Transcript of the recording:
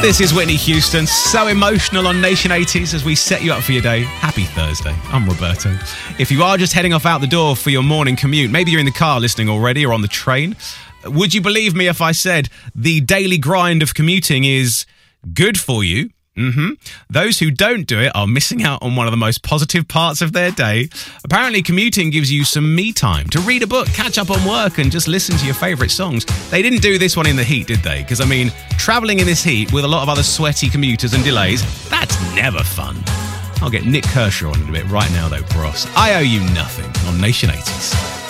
This is Whitney Houston, so emotional on Nation 80s as we set you up for your day. Happy Thursday. I'm Roberto. If you are just heading off out the door for your morning commute, maybe you're in the car listening already or on the train, would you believe me if I said the daily grind of commuting is good for you? Those who don't do it are missing out on one of the most positive parts of their day. Apparently, commuting gives you some me time to read a book, catch up on work, and just listen to your favourite songs. They didn't do this one in the heat, did they? Because, I mean, travelling in this heat with a lot of other sweaty commuters and delays, that's never fun. I'll get Nick Kershaw on in a bit right now, though, Bros. I Owe You Nothing on Nation 80s.